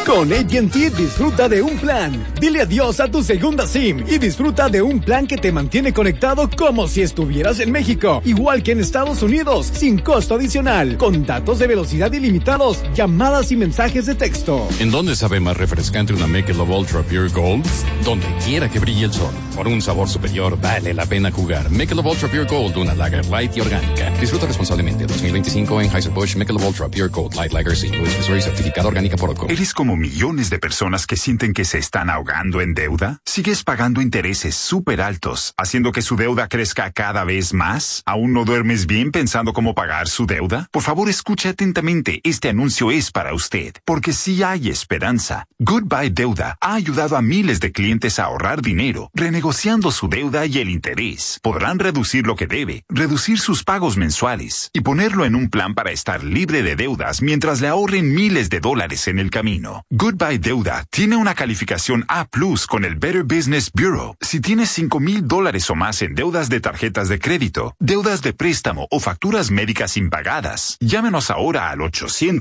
Con AT&T disfruta de un plan. Dile adiós a tu segunda SIM y disfruta de un plan que te mantiene conectado como si estuvieras en México, igual que en Estados Unidos, sin costo adicional, con datos de velocidad ilimitados, llamadas y mensajes de texto. ¿En dónde sabe más refrescante una Michelob Ultra Pure Gold? Donde quiera que brille el sol. Por un sabor superior vale la pena jugar. Michelob Ultra Pure Gold, una lager light y orgánica. Disfruta responsablemente. 2025 en Anheuser-Busch Michelob Ultra Pure Gold Light Lager St. Louis, Missouri, certificado orgánica por OCO. ¿Eres como millones de personas que sienten que se están ahogando en deuda? ¿Sigues pagando intereses súper altos, haciendo que su deuda crezca cada vez más? ¿Aún no duermes bien pensando cómo pagar su deuda? Por favor, escuche atentamente. Este anuncio es para usted, porque sí hay esperanza. Goodbye Deuda ha ayudado a miles de clientes a ahorrar dinero, renegociando su deuda y el interés. Podrán reducir lo que debe, reducir sus pagos mensuales y ponerlo en un plan para estar libre de deudas mientras le ahorren miles de dólares en el camino. Goodbye Deuda tiene una calificación A+ con el Better Business Bureau. Si tienes $5,000 o más en deudas de tarjetas de crédito, deudas de préstamo o facturas médicas impagadas, llámenos ahora al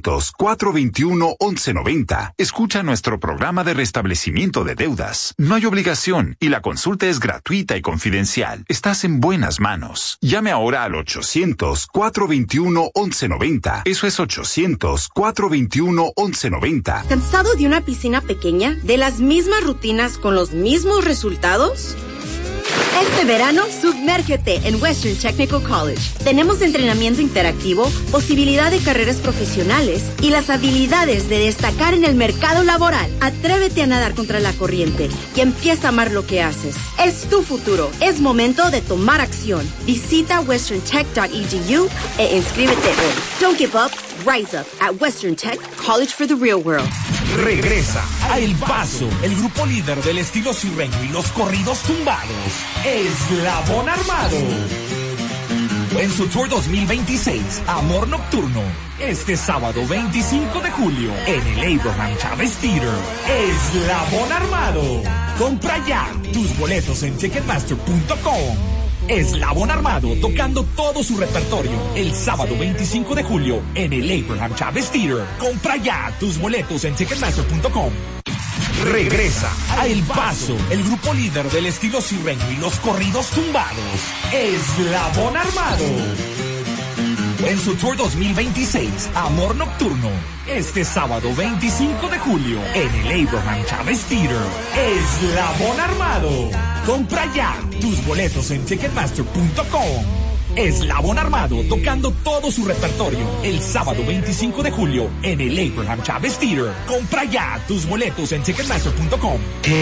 800-421-1190. Escucha nuestro programa de restablecimiento de deudas. No hay obligación y la consulta es gratuita y confidencial. Estás en buenas manos. Llame ahora al 800-421-1190. Eso es 800-421-1190. ¿Cansado de una piscina pequeña? ¿De las mismas rutinas con los mismos resultados? Este verano, sumérgete en Western Technical College. Tenemos entrenamiento interactivo, posibilidad de carreras profesionales y las habilidades de destacar en el mercado laboral. Atrévete a nadar contra la corriente y empieza a amar lo que haces. Es tu futuro. Es momento de tomar acción. Visita westerntech.edu e inscríbete hoy. Don't give up. Rise up at Western Tech College for the Real World. Regresa a El Paso, el grupo líder del estilo sirreño y los corridos tumbados, Eslabón Armado. En su tour 2026, Amor Nocturno, este sábado 25 de julio, en el Abraham Chávez Theater, Eslabón Armado. Compra ya tus boletos en Ticketmaster.com. Eslabón Armado tocando todo su repertorio el sábado 25 de julio en el Abraham Chávez Theater. Compra ya tus boletos en Ticketmaster.com. Regresa a El Paso, el grupo líder del estilo sirreño y los corridos tumbados, Eslabón Armado. En su tour 2026, Amor Nocturno, este sábado 25 de julio en el Abraham Chávez Theater, Eslabón Armado. Compra ya tus boletos en Ticketmaster.com. Eslabón Armado tocando todo su repertorio el sábado 25 de julio en el Abraham Chávez Theater. Compra ya tus boletos en Ticketmaster.com.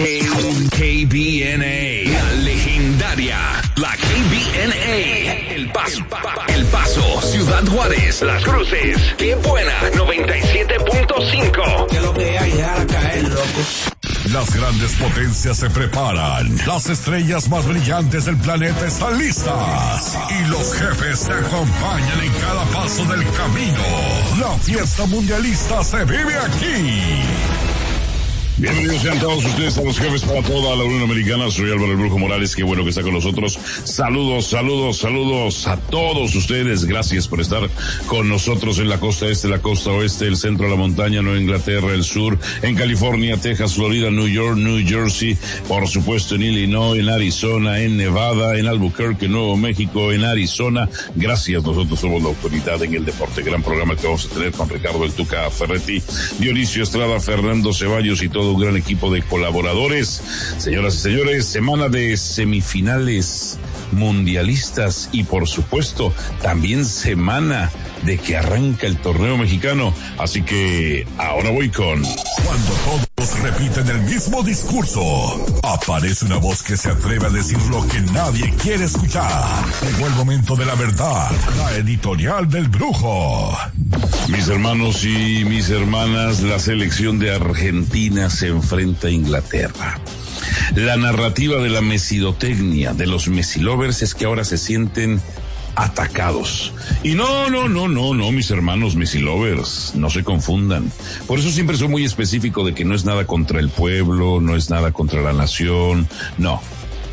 KBNA, la legendaria, la KBNA, El Paso, Ciudad Juárez, Las Cruces, Qué Buena, 97.5. Que lo que hay, dejar caer, loco. Las grandes potencias se preparan. Las estrellas más brillantes del planeta están listas. Y los jefes te acompañan en cada paso del camino. La fiesta mundialista se vive aquí. Bienvenidos sean todos ustedes a los jefes para toda la Unión Americana. Soy Álvaro el Brujo Morales, qué bueno que está con nosotros. Saludos a todos ustedes. Gracias por estar con nosotros en la costa este, la costa oeste, el centro de la montaña, Nueva Inglaterra, el sur, en California, Texas, Florida, New York, New Jersey, por supuesto en Illinois, en Arizona, en Nevada, en Albuquerque, Nuevo México, en Arizona. Gracias, nosotros somos la autoridad en el deporte. Gran programa que vamos a tener con Ricardo El Tuca Ferretti, Dionisio Estrada, Fernando Ceballos y todo un gran equipo de colaboradores. Señoras y señores, semana de semifinales mundialistas y por supuesto también semana de que arranca el torneo mexicano. Así que ahora voy con... Cuando todos repiten el mismo discurso, aparece una voz que se atreve a decir lo que nadie quiere escuchar. Llegó el momento de la verdad, la editorial del Brujo. Mis hermanos y mis hermanas, la selección de Argentina se enfrenta a Inglaterra. La narrativa de la mesidotecnia de los mesilovers es que ahora se sienten atacados. Y no, mis hermanos mesilovers, no se confundan. Por eso siempre soy muy específico de que no es nada contra el pueblo, no es nada contra la nación, no.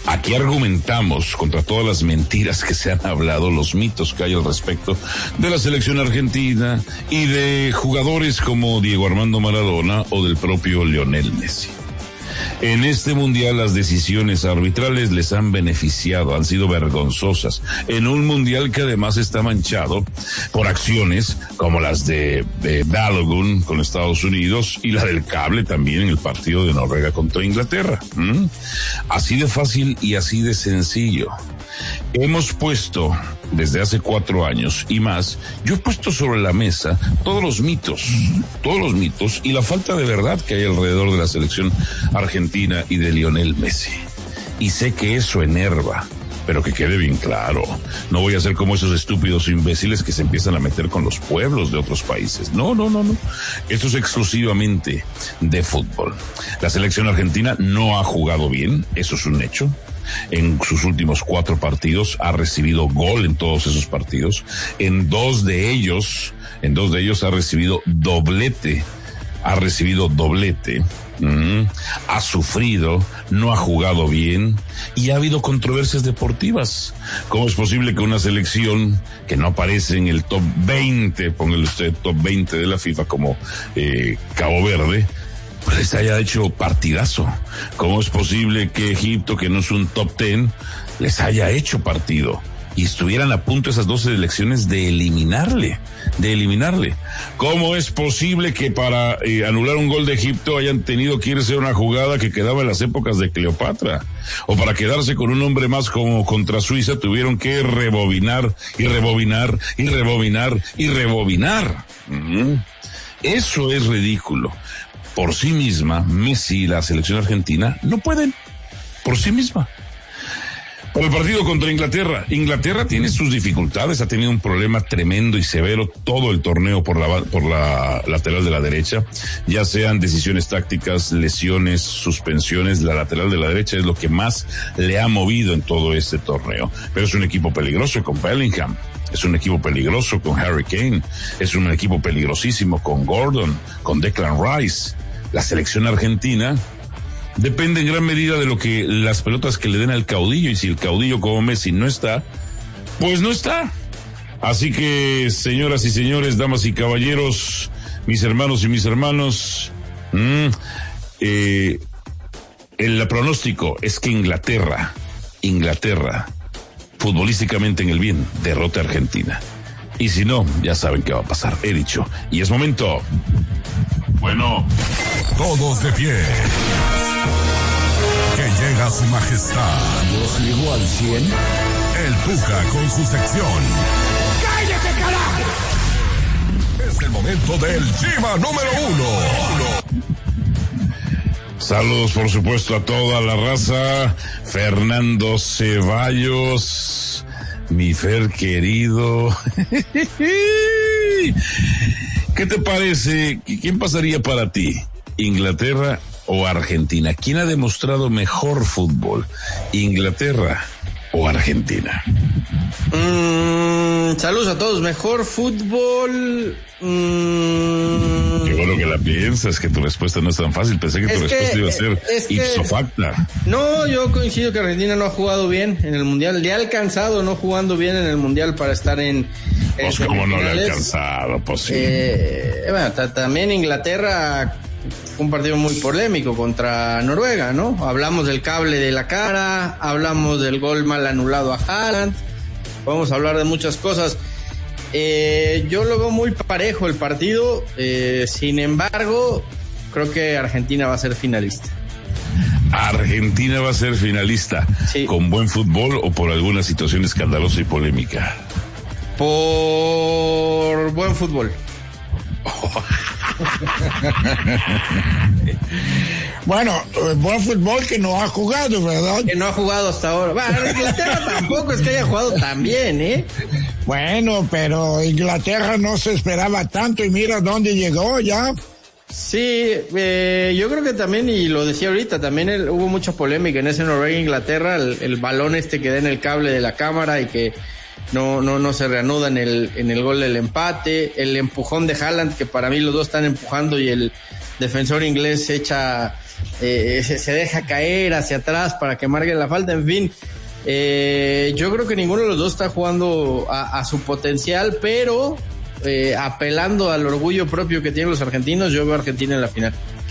Aquí argumentamos contra todas las mentiras que se han hablado, los mitos que hay al respecto de la selección argentina y de jugadores como Diego Armando Maradona o del propio Lionel Messi. En este mundial las decisiones arbitrales les han beneficiado, han sido vergonzosas. En un mundial que además está manchado por acciones como las de Balogun con Estados Unidos y la del cable también en el partido de Noruega contra Inglaterra. Así de fácil y así de sencillo. Hemos puesto desde hace 4 años y más, yo he puesto sobre la mesa todos los mitos y la falta de verdad que hay alrededor de la selección argentina y de Lionel Messi. Y sé que eso enerva, pero que quede bien claro, no voy a ser como esos estúpidos imbéciles que se empiezan a meter con los pueblos de otros países. No. Esto es exclusivamente de fútbol. La selección argentina no ha jugado bien, eso es un hecho. En sus últimos 4 partidos ha recibido gol en todos esos partidos. En dos de ellos ha recibido doblete. Ha sufrido, no ha jugado bien y ha habido controversias deportivas. ¿Cómo es posible que una selección que no aparece en el top 20, póngale usted top 20 de la FIFA como Cabo Verde, pues les haya hecho partidazo? ¿Cómo es posible que Egipto, que no es un top 10, les haya hecho partido? Y estuvieran a punto esas 2 selecciones de eliminarle. ¿Cómo es posible que para anular un gol de Egipto hayan tenido que irse a una jugada que quedaba en las épocas de Cleopatra? O para quedarse con un hombre más como contra Suiza tuvieron que rebobinar. Eso es ridículo. Por sí misma, Messi y la selección argentina no pueden. Por sí misma. Para el partido contra Inglaterra tiene sus dificultades, ha tenido un problema tremendo y severo todo el torneo por la lateral de la derecha, ya sean decisiones tácticas, lesiones, suspensiones. La lateral de la derecha es lo que más le ha movido en todo este torneo, pero es un equipo peligroso con Bellingham, es un equipo peligroso con Harry Kane, es un equipo peligrosísimo con Gordon, con Declan Rice. La selección argentina depende en gran medida de las pelotas que le den al caudillo, y si el caudillo como Messi no está, pues no está. Así que, señoras y señores, damas y caballeros, mis hermanos y mis hermanos, el pronóstico es que Inglaterra, futbolísticamente en el bien, derrote a Argentina. Y si no, ya saben qué va a pasar. He dicho, y es momento. Bueno, todos de pie. Que llega su majestad. Yo sigo al 100. El Tuca con su sección. ¡Cállate, carajo! Es el momento del Chiva número 1. Saludos, por supuesto, a toda la raza. Fernando Ceballos, mi Fer querido. ¿Qué te parece? ¿Quién pasaría para ti? ¿Inglaterra o Argentina? ¿Quién ha demostrado mejor fútbol? ¿Inglaterra o Argentina? Saludos a todos. Mejor fútbol. Qué bueno que la piensas, que tu respuesta no es tan fácil. Pensé que tu respuesta iba a ser ipso facta. No, yo coincido que Argentina no ha jugado bien en el Mundial. Le ha alcanzado no jugando bien en el Mundial para estar en pues como no le ha alcanzado, pues sí. Bueno, también Inglaterra fue un partido muy polémico contra Noruega, ¿no? Hablamos del cable de la cara, hablamos del gol mal anulado a Haaland, podemos hablar de muchas cosas. Yo lo veo muy parejo el partido, sin embargo, creo que Argentina va a ser finalista. Argentina va a ser finalista, sí. ¿Con buen fútbol o por alguna situación escandalosa y polémica? Por buen fútbol. Bueno, buen fútbol que no ha jugado, ¿verdad? Que no ha jugado hasta ahora. Bueno, Inglaterra tampoco es que haya jugado tan bien, ¿eh? Bueno, pero Inglaterra no se esperaba tanto y mira dónde llegó ya. Sí, yo creo que también, y lo decía ahorita, también hubo mucha polémica en ese Noruega-Inglaterra, el balón que da en el cable de la cámara y que no se reanuda en el gol del empate, el empujón de Haaland, que para mí los dos están empujando y el defensor inglés echa se deja caer hacia atrás para que marque la falta, en fin. Yo creo que ninguno de los dos está jugando a su potencial, pero apelando al orgullo propio que tienen los argentinos, yo veo a Argentina en la final.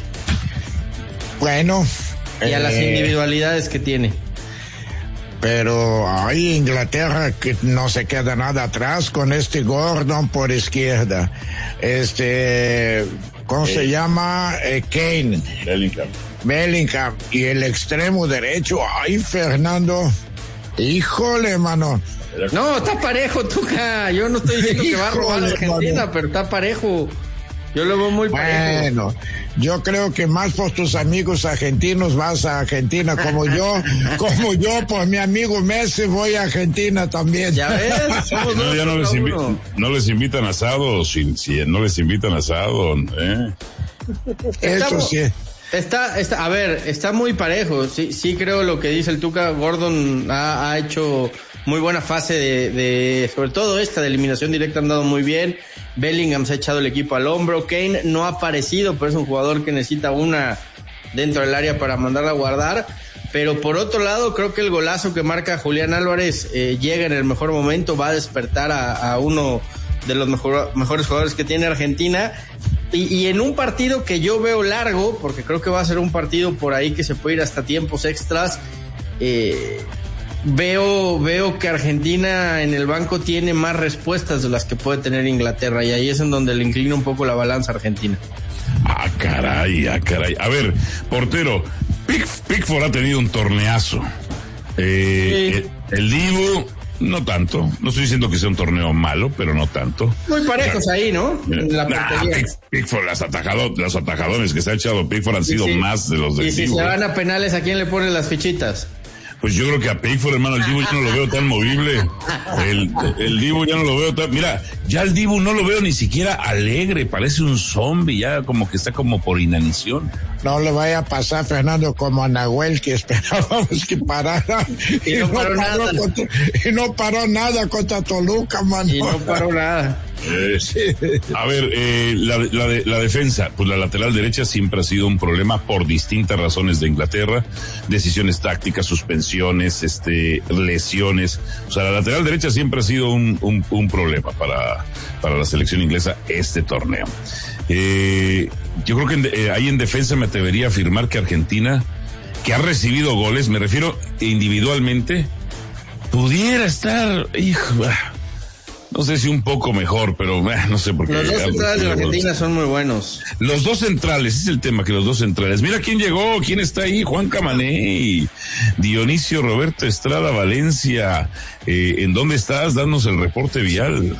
Bueno. Y a las individualidades que tiene. Pero ahí Inglaterra que no se queda nada atrás con Gordon por izquierda. ¿Cómo se llama? Kane. Bellingham. Y el extremo derecho, ay, Fernando. Híjole, mano. No, está parejo, Tuca. Yo no estoy diciendo que va a robar a Argentina, mano. Pero está parejo. Yo lo veo muy parejo. Bueno, yo creo que más por tus amigos argentinos vas a Argentina, como yo, por mi amigo Messi voy a Argentina también. Ya ves, somos dos, ya no les invitan asado, no les invitan asado, Eso sí. Está muy parejo. Sí creo lo que dice el Tuca. Gordon ha hecho muy buena fase de sobre todo esta de eliminación directa, han dado muy bien. Bellingham se ha echado el equipo al hombro. Kane no ha aparecido, pero es un jugador que necesita una dentro del área para mandarla a guardar. Pero por otro lado, creo que el golazo que marca Julián Álvarez llega en el mejor momento, va a despertar a uno de los mejores jugadores que tiene Argentina. Y en un partido que yo veo largo, porque creo que va a ser un partido por ahí que se puede ir hasta tiempos extras, veo que Argentina en el banco tiene más respuestas de las que puede tener Inglaterra, y ahí es en donde le inclina un poco la balanza a Argentina. Ah, caray. A ver, portero, Pickford ha tenido un torneazo. Sí. El Dibu, no tanto. No estoy diciendo que sea un torneo malo, pero no tanto. Muy parejos ahí, ¿no? En la portería. Pickford, los atajadores que se ha echado Pickford han sido más de los del Dibu. Y si se van a penales, ¿a quién le ponen las fichitas? Pues yo creo que a Pickford, hermano, el Dibu ya no lo veo tan movible. El Dibu ya no lo veo tan... Mira, ya el Dibu no lo veo ni siquiera alegre, parece un zombie, ya como que está como por inanición. No le vaya a pasar, Fernando, como a Nahuel, que esperábamos que parara. Y no paró nada. No paró nada contra Toluca, mano. Y no paró nada. A ver, la defensa, pues la lateral derecha siempre ha sido un problema por distintas razones de Inglaterra, decisiones tácticas, suspensiones, lesiones. O sea, la lateral derecha siempre ha sido un problema para la selección inglesa este torneo. Yo creo que ahí en defensa me atrevería a afirmar que Argentina, que ha recibido goles, me refiero individualmente, pudiera estar, no sé si un poco mejor, pero no sé por qué. Los dos centrales de Argentina son muy buenos. Los dos centrales, es el tema, que los dos centrales. Mira quién llegó, quién está ahí, Juan Camané, Dionisio Roberto Estrada Valencia. ¿En dónde estás? Danos el reporte vial.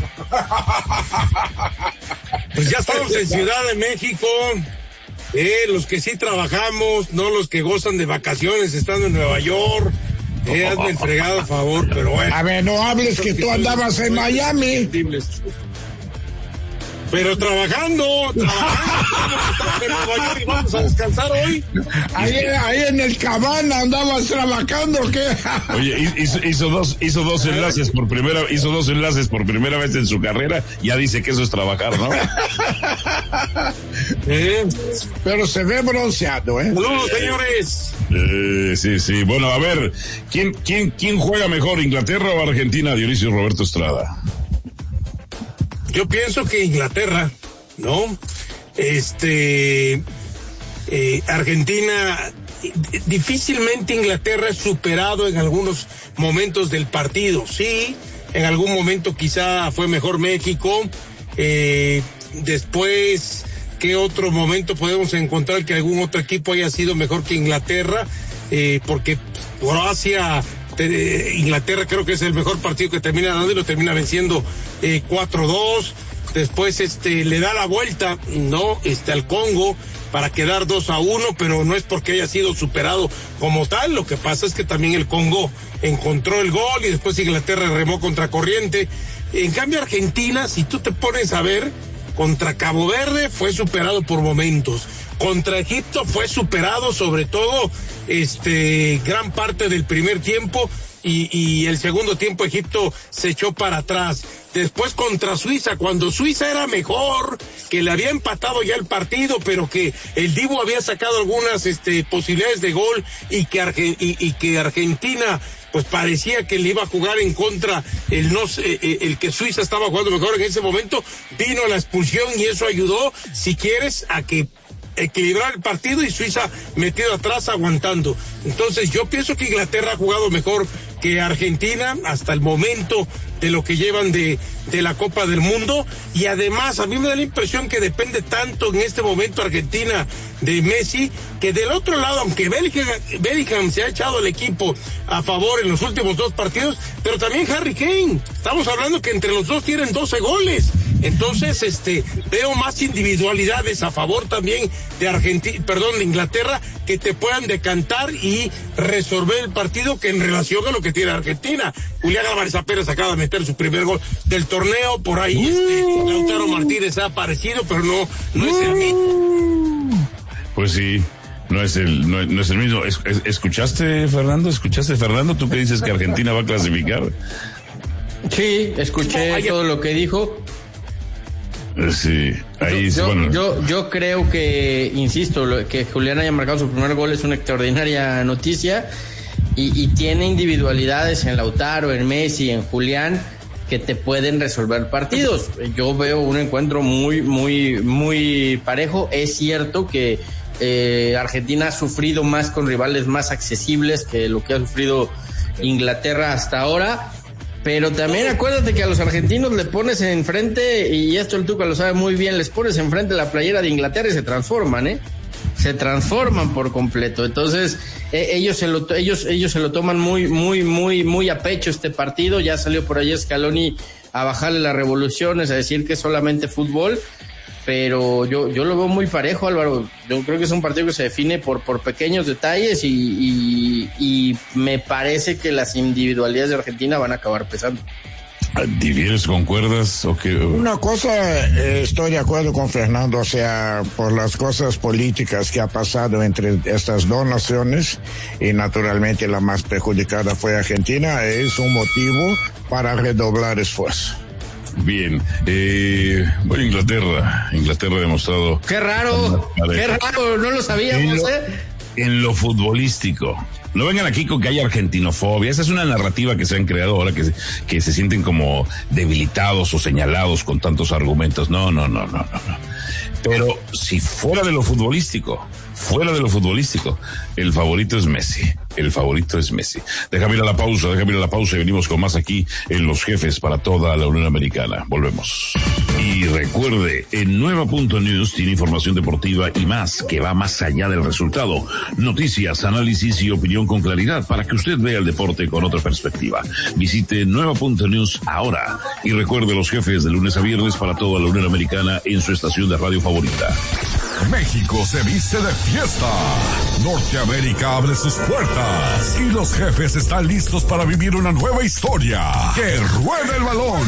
Pues ya estamos en Ciudad de México, los que sí trabajamos, no los que gozan de vacaciones estando en Nueva York. Hazme el fregado a favor, pero bueno. A ver, no hables que tú andabas en Miami. Pero trabajando en Nueva York y vamos a descansar hoy. Ahí en el Cabana andabas trabajando, ¿qué? Oye, hizo dos enlaces por primera vez en su carrera, ya dice que eso es trabajar, ¿no? Pero se ve bronceado, ¡Saludos, señores! Sí. Bueno, a ver, ¿quién juega mejor, Inglaterra o Argentina, Dionisio Roberto Estrada? Yo pienso que Inglaterra, ¿no? Argentina, difícilmente Inglaterra es superado en algunos momentos del partido. Sí, en algún momento quizá fue mejor México. Después, ¿qué otro momento podemos encontrar que algún otro equipo haya sido mejor que Inglaterra? Porque Croacia... Inglaterra creo que es el mejor partido que termina dando y lo termina venciendo 4-2. Después le da la vuelta, ¿no? Al Congo para quedar 2-1, pero no es porque haya sido superado como tal. Lo que pasa es que también el Congo encontró el gol y después Inglaterra remó contra corriente. En cambio Argentina, si tú te pones a ver, contra Cabo Verde fue superado por momentos. Contra Egipto fue superado, sobre todo, gran parte del primer tiempo, y el segundo tiempo Egipto se echó para atrás. Después contra Suiza, cuando Suiza era mejor, que le había empatado ya el partido, pero que el Dibu había sacado algunas posibilidades de gol y que Argentina pues parecía que le iba a jugar en contra el que Suiza estaba jugando mejor en ese momento, vino la expulsión y eso ayudó, si quieres, a que equilibrar el partido y Suiza metido atrás aguantando. Entonces yo pienso que Inglaterra ha jugado mejor que Argentina hasta el momento de lo que llevan de la Copa del Mundo, y además a mí me da la impresión que depende tanto en este momento Argentina de Messi, que del otro lado, aunque Bellingham se ha echado el equipo a favor en los últimos 2 partidos, pero también Harry Kane, estamos hablando que entre los dos tienen 12 goles, entonces veo más individualidades a favor también de Inglaterra, que te puedan decantar y resolver el partido, que en relación a lo que tiene Argentina. Julián Álvarez Pérez acaba de meter su primer gol del torneo, por ahí Lautaro Martínez ha aparecido, pero no es el mismo. Pues sí, no es el mismo. ¿Escuchaste, Fernando? ¿Tú qué dices que Argentina va a clasificar? Sí, escuché todo lo que dijo. Sí, ahí yo creo que, insisto, que Julián haya marcado su primer gol es una extraordinaria noticia, y tiene individualidades en Lautaro, en Messi, en Julián, que te pueden resolver partidos. Yo veo un encuentro muy, muy, muy parejo. Es cierto que Argentina ha sufrido más con rivales más accesibles que lo que ha sufrido Inglaterra hasta ahora, pero también acuérdate que a los argentinos le pones enfrente, y esto el Tuca lo sabe muy bien, les pones enfrente la playera de Inglaterra y se transforman, se transforman por completo. Entonces ellos se lo toman muy, muy, muy, muy a pecho este partido. Ya salió por ahí Scaloni a bajarle las revoluciones, a decir que es solamente fútbol, pero yo lo veo muy parejo, Álvaro. Yo creo que es un partido que se define por pequeños detalles, y me parece que las individualidades de Argentina van a acabar pesando. ¿Difieres, concuerdas o qué? Una cosa, estoy de acuerdo con Fernando, o sea, por las cosas políticas que ha pasado entre estas dos naciones, y naturalmente la más perjudicada fue Argentina, es un motivo para redoblar esfuerzo. Bien, voy a Inglaterra. Inglaterra ha demostrado... ¡Qué raro! No lo sabíamos, En lo futbolístico. No vengan aquí con que hay argentinofobia. Esa es una narrativa que se han creado ahora, que se sienten como debilitados o señalados con tantos argumentos. No. Pero si fuera de lo futbolístico, el favorito es Messi. Déjame ir a la pausa y venimos con más aquí en Los Jefes para toda la Unión Americana. Volvemos. Y recuerde, en Nueva.News tiene información deportiva y más, que va más allá del resultado. Noticias, análisis y opinión con claridad para que usted vea el deporte con otra perspectiva. Visite Nueva.News ahora y recuerde Los Jefes de lunes a viernes para toda la Unión Americana en su estación de radio favorita. México se viste de fiesta. Norteamérica abre sus puertas y los jefes están listos para vivir una nueva historia. ¡Que ruede el balón!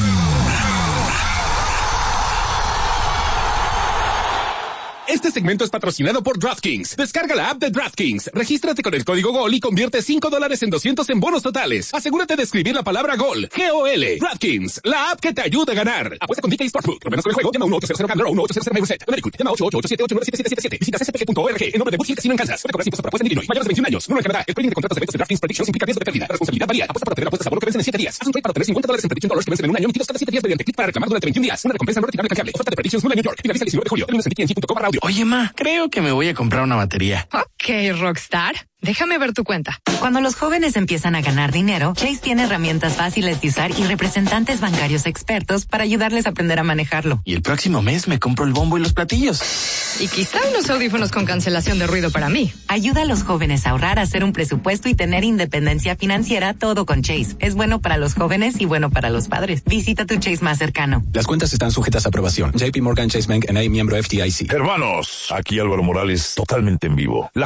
Este segmento es patrocinado por DraftKings. Descarga la app de DraftKings, regístrate con el código GOL y convierte $5 en 200 en bonos totales. Asegúrate de escribir la palabra GOL, G-O-L. DraftKings, la app que te ayuda a ganar. Apuesta con DK Sportsbook. Problemas con el juego, llama 1-800-GAMBLER o 1-800-MUSET. Americut, llama 888-788-9777. Visita cspg.org en nombre de Boost Casino en Kansas. Puede cobrar impuestos por apuesta en Illinois. Mayores de 21 años. No en Canadá. El trading de contratos de eventos de DraftKings Predictions implica riesgo de pérdida. La responsabilidad varía. Apuesta para obtener apuestas a bono que vencen en 7 días. Haz un trade para obtener $50 en Prediction Dollars que vencen en un año, emitidos cada 7 días mediante click para reclamar durante 21 días. Una recompensa no retirable canjeable. Oferta de Predictions New York. Finaliza el 19 de julio. Términos en DKNG.com/audio. Oye, ma, creo que me voy a comprar una batería. Ok, Rockstar. Déjame ver tu cuenta. Cuando los jóvenes empiezan a ganar dinero, Chase tiene herramientas fáciles de usar y representantes bancarios expertos para ayudarles a aprender a manejarlo. Y el próximo mes me compro el bombo y los platillos. Y quizá unos audífonos con cancelación de ruido para mí. Ayuda a los jóvenes a ahorrar, hacer un presupuesto y tener independencia financiera, todo con Chase. Es bueno para los jóvenes y bueno para los padres. Visita tu Chase más cercano. Las cuentas están sujetas a aprobación. JP Morgan Chase Bank N.A., miembro FDIC. Hermanos, aquí Álvaro Morales, totalmente en vivo. La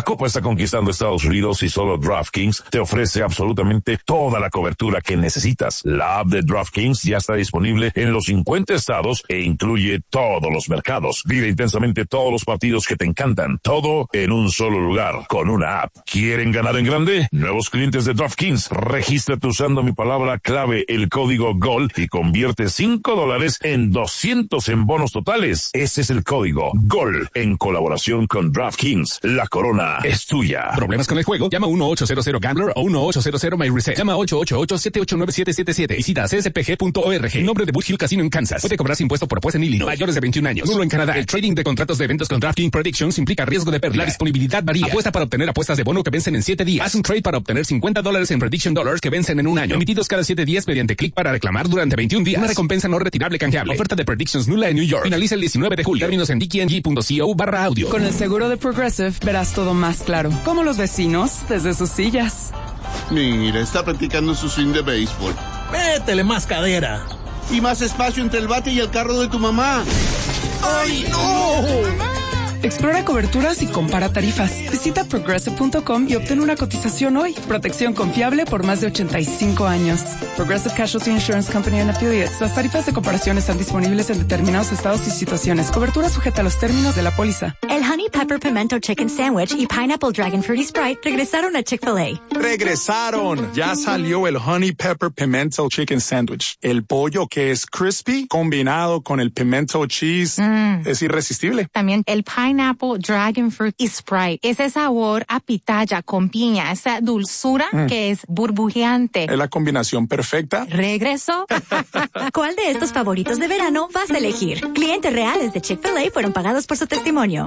Copa está conquistando Estados Unidos y solo DraftKings te ofrece absolutamente toda la cobertura que necesitas. La app de DraftKings ya está disponible en los 50 estados e incluye todos los mercados. Vive intensamente todos los partidos que te encantan, todo en un solo lugar, con una app. ¿Quieren ganar en grande? Nuevos clientes de DraftKings, regístrate usando mi palabra clave, el código GOL, y convierte $5 en 200 en bonos totales. Ese es el código GOL, en colaboración con DraftKings. La corona es tuya. ¿Problemas con el juego? Llama 1-800-GAMBLER o 1-800-MyReset. Llama 888-789-777. Visita cspg.org. Nombre de Bush Hill Casino en Kansas. Puede cobrarse impuesto por juez en Illinois. Mayores de 21 años. Nulo en Canadá. El trading de contratos de eventos con DraftKings Predictions implica riesgo de pérdida. La disponibilidad varía. Apuesta para obtener apuestas de bono que vencen en 7 días. Haz un trade para obtener $50 en Prediction Dollars que vencen en un año. Emitidos cada 7 días mediante clic para reclamar durante 21 días. Una recompensa no retirable canjeable. Oferta de Predictions nula en New York. Finaliza el 19 de julio. Términos en dkng.co/audio. Con el seguro de Progressive verás todo más claro. Como los vecinos desde sus sillas. Mira, está practicando su swing de béisbol. Métele más cadera. Y más espacio entre el bate y el carro de tu mamá. ¡Ay, no! Explora coberturas y compara tarifas. Visita Progressive.com y obtén una cotización hoy. Protección confiable por más de 85 años. Progressive Casualty Insurance Company and Affiliates. Las tarifas de comparación están disponibles en determinados estados y situaciones. Cobertura sujeta a los términos de la póliza. El Honey Pepper Pimento Chicken Sandwich y Pineapple Dragon Fruity Sprite regresaron a Chick-fil-A. ¡Regresaron! Ya salió el Honey Pepper Pimento Chicken Sandwich. El pollo que es crispy combinado con el pimento cheese es irresistible. También el Pineapple Dragon Fruit y Sprite. Ese sabor a pitaya con piña, esa dulzura que es burbujeante. Es la combinación perfecta. ¿Regreso? ¿Cuál de estos favoritos de verano vas a elegir? Clientes reales de Chick-fil-A fueron pagados por su testimonio.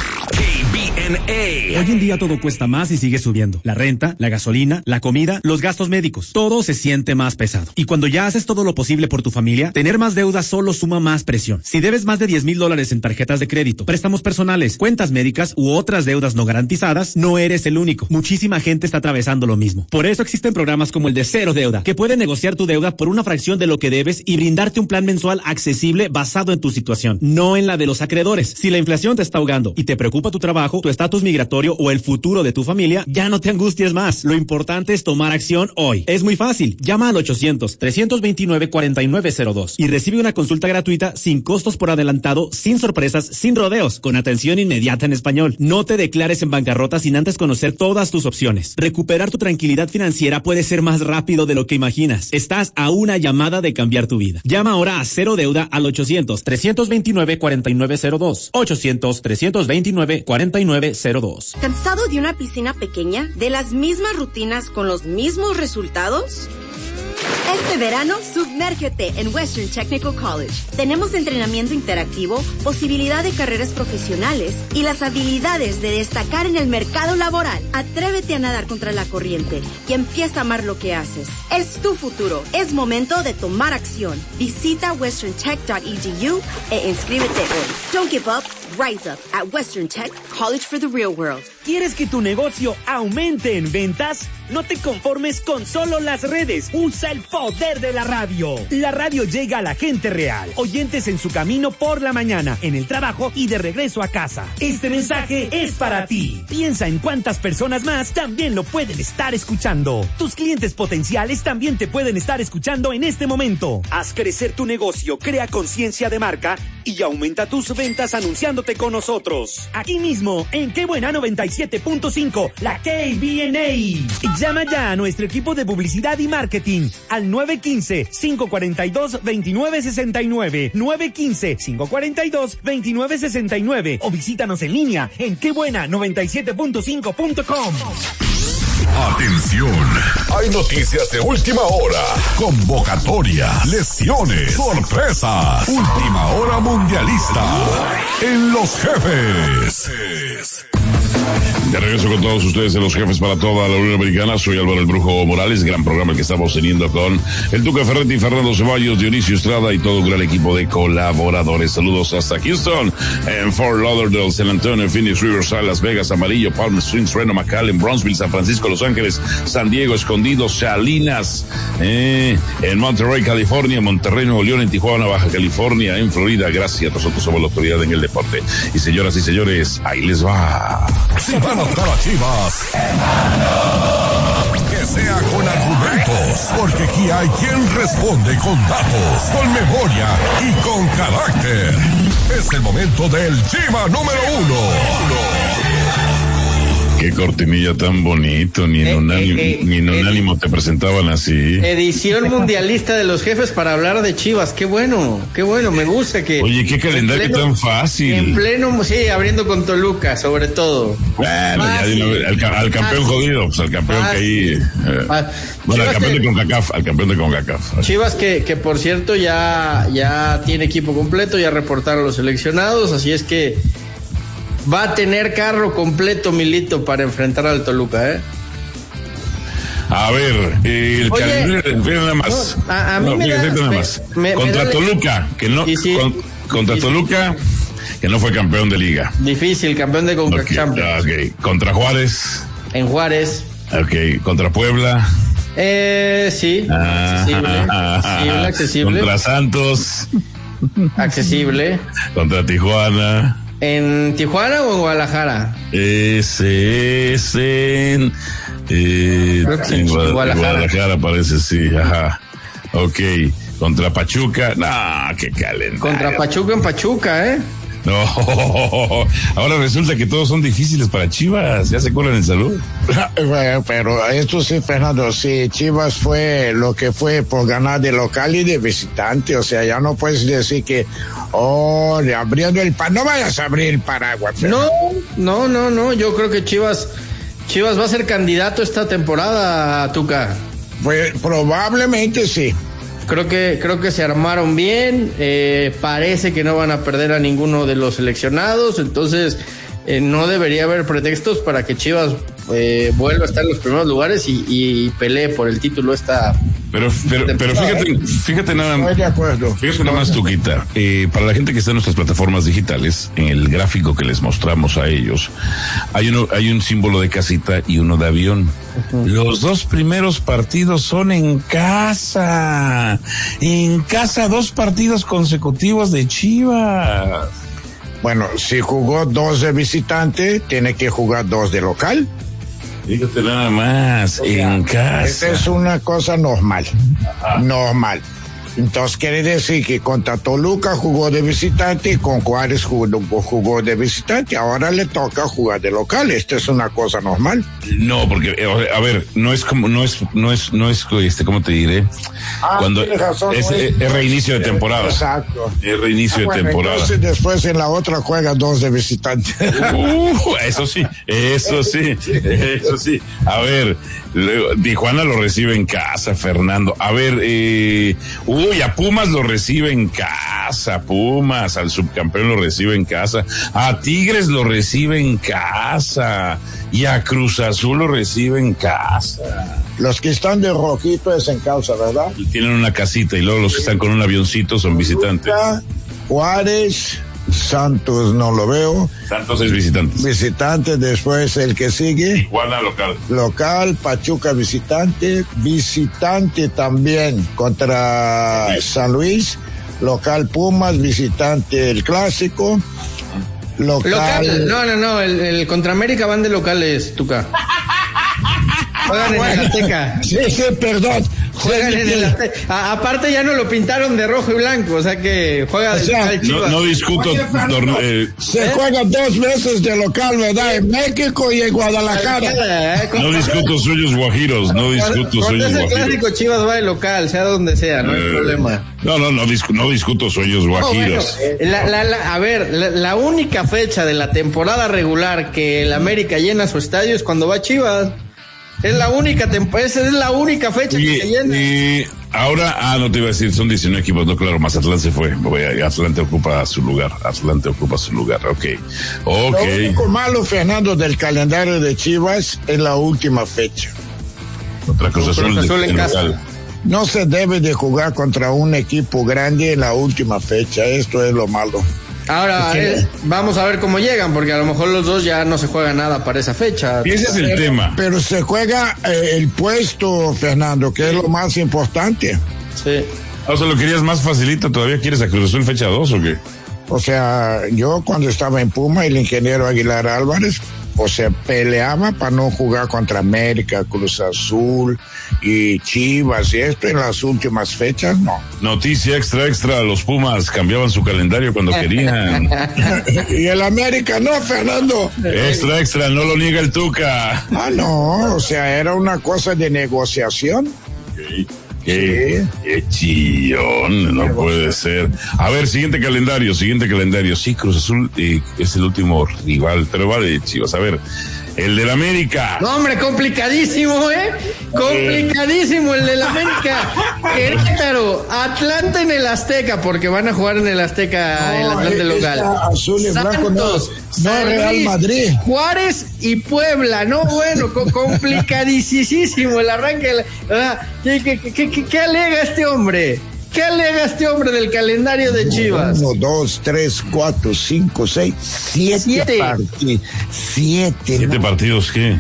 KBNA. Hoy en día todo cuesta más y sigue subiendo. La renta, la gasolina, la comida, los gastos médicos. Todo se siente más pesado. Y cuando ya haces todo lo posible por tu familia, tener más deuda solo suma más presión. Si debes más de $10,000 en tarjetas de crédito, préstamos personales, cuentas médicas u otras deudas no garantizadas, no eres el único. Muchísima gente está atravesando lo mismo. Por eso existen programas como el de Cero Deuda, que pueden negociar tu deuda por una fracción de lo que debes y brindarte un plan mensual accesible basado en tu situación, no en la de los acreedores. Si la inflación te está ahogando y te preocupa tu trabajo, tu estatus migratorio o el futuro de tu familia, ya no te angusties más. Lo importante es tomar acción hoy. Es muy fácil. Llama al 800-329-4902 y recibe una consulta gratuita sin costos por adelantado, sin sorpresas, sin rodeos, con atención inmediata en español. No te declares en bancarrota sin antes conocer todas tus opciones. Recuperar tu tranquilidad financiera puede ser más rápido de lo que imaginas. Estás a una llamada de cambiar tu vida. Llama ahora a Cero Deuda al 800-329-4902. 800-329-4902. ¿Cansado de una piscina pequeña? ¿De las mismas rutinas con los mismos resultados? Este verano, sumérgete en Western Technical College. Tenemos entrenamiento interactivo, posibilidad de carreras profesionales y las habilidades de destacar en el mercado laboral. Atrévete a nadar contra la corriente y empieza a amar lo que haces. Es tu futuro. Es momento de tomar acción. Visita westerntech.edu e inscríbete hoy. Don't give up. Rise up at Western Tech College for the Real World. ¿Quieres que tu negocio aumente en ventas? No te conformes con solo las redes. Usa el poder de la radio. La radio llega a la gente real. Oyentes en su camino por la mañana, en el trabajo y de regreso a casa. Este mensaje es para ti. Piensa en cuántas personas más también lo pueden estar escuchando. Tus clientes potenciales también te pueden estar escuchando en este momento. Haz crecer tu negocio, crea conciencia de marca y aumenta tus ventas anunciándote con nosotros. Aquí mismo, en Qué Buena 97.5, la KBNA. Llama ya a nuestro equipo de publicidad y marketing al 915-542-2969. 915-542-2969. O visítanos en línea en quebuena97.5.com. Atención, hay noticias de última hora, convocatorias, lesiones, sorpresas, última hora mundialista en Los Jefes. De regreso con todos ustedes en Los Jefes para toda la Unión Americana. Soy Álvaro el Brujo Morales, gran programa que estamos teniendo con el Tuca Ferretti, Fernando Ceballos, Dionisio Estrada y todo un gran equipo de colaboradores. Saludos hasta Houston, en Fort Lauderdale, San Antonio, Phoenix, Riverside, Las Vegas, Amarillo, Palm Springs, Reno, McAllen, Brownsville, San Francisco, Los Ángeles, San Diego, Escondido, Salinas, en Monterrey, California, Monterrey, Nuevo León, en Tijuana, Baja California, en Florida. Gracias, nosotros somos la autoridad en el deporte. Y señoras y señores, ahí les va. Si van derrotar a Chivas. Que sea con argumentos, porque aquí hay quien responde con datos, con memoria y con carácter. Es el momento del Chiva número 1. Qué cortinilla tan bonito, ni en Unánimo te presentaban así. Edición mundialista de los jefes para hablar de Chivas, qué bueno, me gusta que... Oye, qué calendario tan fácil. En pleno, sí, abriendo con Toluca, sobre todo. Bueno, ya al campeón jodido, pues al campeón que ahí... bueno, al campeón de CONCACAF. Chivas que por cierto ya tiene equipo completo, ya reportaron los seleccionados, así es que... va a tener carro completo Milito para enfrentar al Toluca, ¿eh? A ver, el calendario nada más. Contra Toluca, que no contra Toluca, que no fue campeón de liga. Difícil, campeón de CONCACAF Champions. Okay. Contra Juárez. En Juárez. Okay, contra Puebla. Sí, accesible. Contra Santos. Accesible. Contra Tijuana. ¿En Tijuana o en Guadalajara? En Guadalajara parece, sí, ajá. Ok, contra Pachuca, qué calendario. Contra Pachuca en Pachuca, No, ahora resulta que todos son difíciles para Chivas, ya se curan en salud. Bueno, pero esto sí, Fernando, sí, Chivas fue lo que fue por ganar de local y de visitante, o sea, ya no puedes decir que, abriendo no vayas a abrir el paraguas. No, yo creo que Chivas va a ser candidato esta temporada, Tuca. Pues probablemente sí. Creo que se armaron bien, parece que no van a perder a ninguno de los seleccionados, entonces no debería haber pretextos para que Chivas vuelva a estar en los primeros lugares y pelee por el título esta. Pero fíjate nada más. Estoy de acuerdo. Fíjate nada más, Tuquita. Para la gente que está en nuestras plataformas digitales, en el gráfico que les mostramos a ellos, hay un símbolo de casita y uno de avión. Uh-huh. Los dos primeros partidos son en casa. En casa, 2 partidos consecutivos de Chivas. Bueno, si jugó 2 de visitante, tiene que jugar 2 de local. Fíjate nada más, en casa. Esta es una cosa normal. Ajá. Normal. Entonces quiere decir que contra Toluca jugó de visitante y con Juárez jugó de visitante. Ahora le toca jugar de local. Esto es una cosa normal. No, porque a ver, no es ¿cómo te diré? Cuando razón, es reinicio de temporada. Exacto. Es reinicio de temporada. Entonces después en la otra juega 2 de visitante. Eso sí. A ver, Tijuana lo recibe en casa, Fernando. A ver, a Pumas lo recibe en casa, Pumas, al subcampeón lo recibe en casa, a Tigres lo recibe en casa y a Cruz Azul lo recibe en casa. Los que están de rojito es en casa, ¿verdad? Y tienen una casita y luego los que están con un avioncito son visitantes. Juárez, Santos no lo veo. Santos es visitante. Visitante, después el que sigue. Tijuana local. Local, Pachuca visitante. Visitante también contra San Luis. Local Pumas, visitante el Clásico. Local. No, el contra América van de locales, Tuca. Juegan en el Azteca. Sí, perdón. Juegan en el Azteca. Aparte ya no lo pintaron de rojo y blanco, o sea que juega de local Chivas. No discuto. Se juega 2 veces de local, ¿verdad? En México y en Guadalajara. No discuto suyos guajiros, Cuando es el clásico Chivas va de local, sea donde sea, no hay problema. No discuto suyos guajiros. Bueno, la única fecha de la temporada regular que el América llena su estadio es cuando va Chivas. Es la única esa es la única fecha que se llena. Y ahora, no te iba a decir, son 19 equipos, no, claro, Mazatlán se fue. Atlante ocupa su lugar, ok. Lo único malo, Fernando, del calendario de Chivas es la última fecha. Contra Cruz Azul en casa. No se debe de jugar contra un equipo grande en la última fecha, esto es lo malo. Ahora, vamos a ver cómo llegan, porque a lo mejor los dos ya no se juega nada para esa fecha. Y ese es el tema. Pero se juega el puesto, Fernando, que es lo más importante. Sí. O sea, ¿lo querías más facilito? ¿Todavía quieres a Cruz Azul fecha 2 o qué? O sea, yo cuando estaba en Puma, el ingeniero Aguilar Álvarez o sea, peleaba para no jugar contra América, Cruz Azul y Chivas y esto en las últimas fechas, no. Noticia extra, los Pumas cambiaban su calendario cuando querían. Y el América no, Fernando. Extra, no lo niega el Tuca. No, o sea, era una cosa de negociación. Qué chillón, no puede ser. A ver, siguiente calendario. Sí, Cruz Azul es el último rival, pero va de Chivas. A ver, el del América. No, hombre, complicadísimo, complicadísimo el del América. Querétaro, Atlanta en el Azteca, porque van a jugar en el Azteca, el Atlante local. Azul y blanco, Santos, no Real Luis, Madrid. Juárez y Puebla, no, bueno, complicadísimo el arranque. ¿Qué alega este hombre? ¿Qué alega este hombre del calendario de Chivas? 1, 2, 3, 4, 5, 6, 7 partidos. 7 partidos, ¿qué?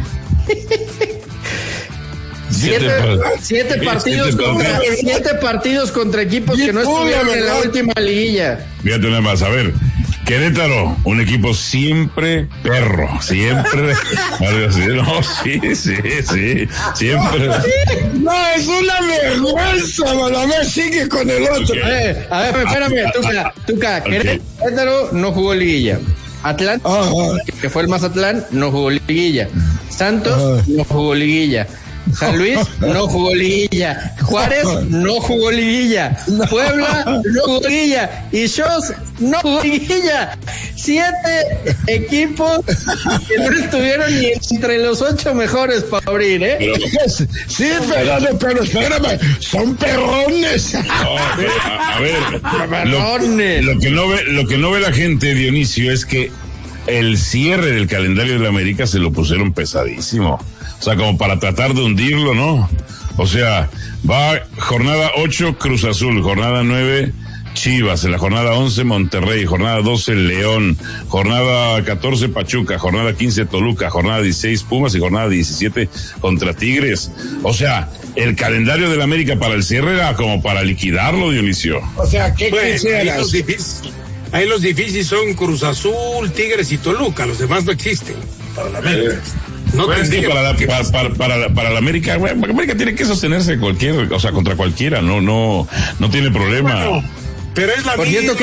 7 partidos contra equipos que no estuvieron en la última liguilla. Fíjate nada más, a ver. Querétaro, un equipo siempre perro, siempre. No, sí, siempre. No, es una vergüenza, a ver, sigue con el otro. A ver, espérame, Tuca, Querétaro no jugó liguilla. Atlanta, que fue el Mazatlán, no jugó liguilla. Santos no jugó liguilla. San Luis no jugó liguilla. Juárez no jugó liguilla. Puebla no jugó liguilla. Y Xochitl no jugó liguilla. 7 equipos que no estuvieron ni entre los 8 mejores para abrir, Sí, pero espérame, son perrones. A ver, lo que no ve la gente, Dionisio, es que el cierre del calendario de la América se lo pusieron pesadísimo. O sea, como para tratar de hundirlo, ¿no? O sea, va jornada 8 Cruz Azul, jornada 9 Chivas, en la jornada 11 Monterrey, jornada 12 León, jornada 14 Pachuca, jornada 15 Toluca, jornada 16 Pumas y jornada 17 contra Tigres. O sea, el calendario del América para el cierre era como para liquidarlo, Dionisio. O sea, ¿qué quisieras? Ahí los difíciles son Cruz Azul, Tigres y Toluca, los demás no existen para la América. No para la América, bueno, América tiene que sostenerse contra cualquiera, no tiene problema. Bueno, pero es la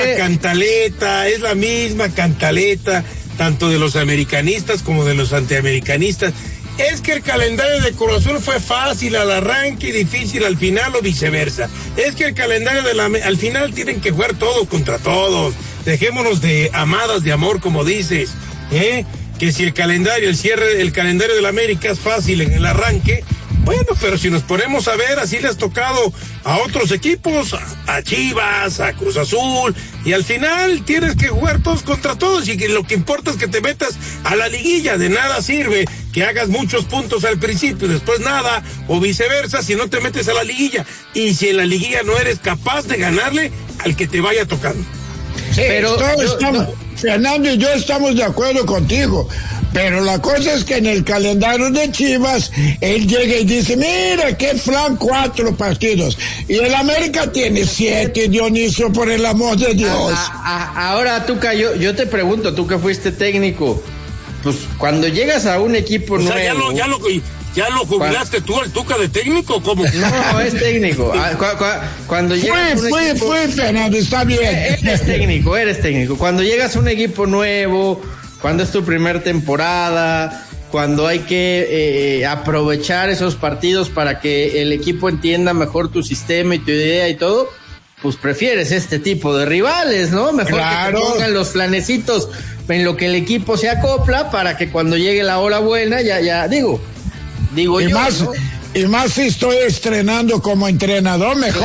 misma cantaleta, tanto de los americanistas como de los antiamericanistas. Es que el calendario de Cruz Azul fue fácil al arranque y difícil al final o viceversa. Es que el calendario al final tienen que jugar todos contra todos. Dejémonos de amadas de amor, como dices, que si el calendario del América es fácil en el arranque, bueno, pero si nos ponemos a ver, así le has tocado a otros equipos, a Chivas, a Cruz Azul, y al final tienes que jugar todos contra todos, y que lo que importa es que te metas a la liguilla. De nada sirve que hagas muchos puntos al principio y después nada, o viceversa, si no te metes a la liguilla, y si en la liguilla no eres capaz de ganarle al que te vaya tocando. Sí, pero Fernando y yo estamos de acuerdo contigo, pero la cosa es que en el calendario de Chivas él llega y dice, mira qué flan 4 partidos, y el América tiene 7, Dionisio, por el amor de Dios. Ahora, Tuca, yo te pregunto, tú que fuiste técnico, pues cuando llegas a un equipo nuevo... ¿Ya lo jubilaste tú al Tuca de técnico? ¿Cómo? No, es técnico. Cuando llegas fue, Fernando, está bien. Eres técnico. Cuando llegas a un equipo nuevo, cuando es tu primer temporada, cuando hay que aprovechar esos partidos para que el equipo entienda mejor tu sistema y tu idea y todo, pues prefieres este tipo de rivales, ¿no? Mejor que te pongan los flanecitos en lo que el equipo se acopla para que cuando llegue la hora buena, digo y yo, más, ¿no? Y más si estoy estrenando como entrenador, mejor,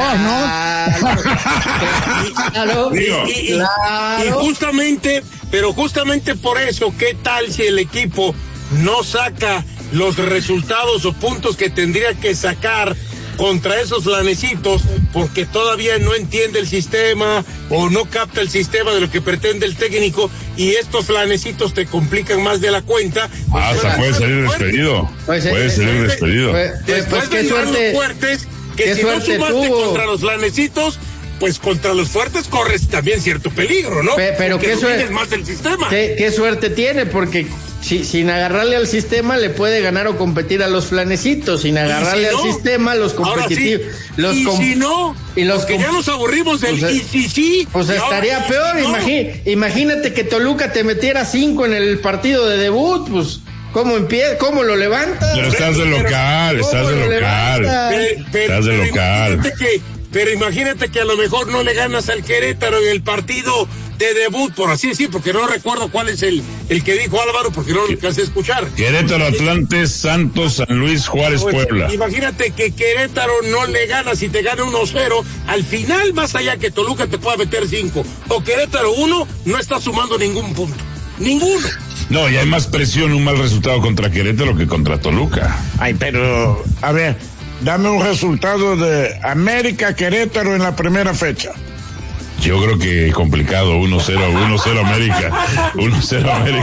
¿no? Y justamente por eso, ¿qué tal si el equipo no saca los resultados o puntos que tendría que sacar contra esos flanecitos porque todavía no entiende el sistema o no capta el sistema de lo que pretende el técnico, y estos flanecitos te complican más de la cuenta? Hasta puede salir despedido. Después qué suerte, los fuertes, que si no sumaste contra los flanecitos, pues contra los fuertes corres también cierto peligro, ¿no? Pero porque qué suerte más el sistema. ¿Qué suerte tiene? Porque sin agarrarle al sistema le puede ganar o competir a los flanecitos, sin agarrarle al sistema los competitivos. Porque ya nos aburrimos del sí. Pues estaría peor, imagínate que Toluca te metiera 5 en el partido de debut, pues ¿cómo lo levantas? Pero estás de local. Pero imagínate que a lo mejor no le ganas al Querétaro en el partido de debut, por así decir, porque no recuerdo cuál es el que dijo Álvaro, porque no lo alcancé a escuchar. Querétaro, Atlante, Santos, San Luis, Juárez, Puebla. Imagínate que Querétaro no le gana, si te gana 1-0, al final, más allá que Toluca te pueda meter 5, o Querétaro 1, no está sumando ningún punto. Ninguno. No, y hay más presión un mal resultado contra Querétaro que contra Toluca. Ay, pero, a ver, dame un resultado de América Querétaro en la primera fecha. Yo creo que complicado, 1-0 América. 1-0 América.